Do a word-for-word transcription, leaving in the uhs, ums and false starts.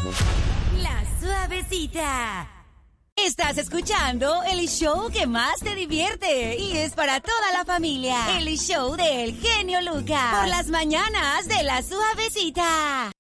La Suavecita. Estás escuchando el show que más te divierte y es para toda la familia. El show del genio Lucas. Por las mañanas de La Suavecita.